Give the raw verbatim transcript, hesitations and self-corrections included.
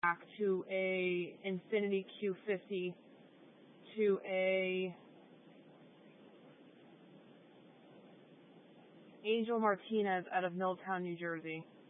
back to a Infiniti Q fifty, to a Angel Martinez out of Milltown, New Jersey.